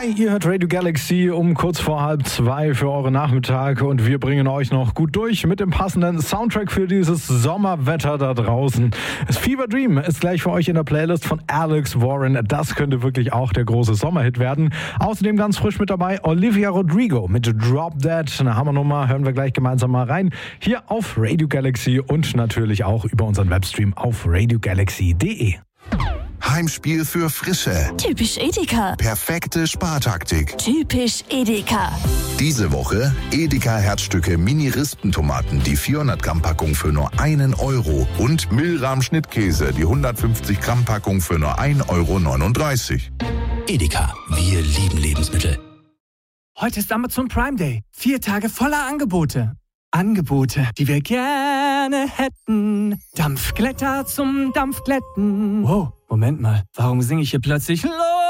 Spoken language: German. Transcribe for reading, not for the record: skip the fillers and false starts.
Hi, ihr hört Radio Galaxy um kurz vor 1:30 für euren Nachmittag und wir bringen euch noch gut durch mit dem passenden Soundtrack für dieses Sommerwetter da draußen. Das Fever Dream ist gleich für euch in der Playlist von Alex Warren. Das könnte wirklich auch der große Sommerhit werden. Außerdem ganz frisch mit dabei Olivia Rodrigo mit Drop Dead. Eine Hammernummer, hören wir gleich gemeinsam mal rein. Hier auf Radio Galaxy und natürlich auch über unseren Webstream auf radiogalaxy.de. Heimspiel für Frische. Typisch Edeka. Perfekte Spartaktik. Typisch Edeka. Diese Woche Edeka Herzstücke Mini-Rispentomaten, die 400 Gramm Packung für nur €1 und Milram Schnittkäse, die 150 Gramm Packung für nur €1,39. Edeka, wir lieben Lebensmittel. Heute ist Amazon Prime Day. 4 Tage voller Angebote. Angebote, die wir gerne hätten. Dampfglätter zum Dampfglätten. Wow, Moment mal. Warum singe ich hier plötzlich Lob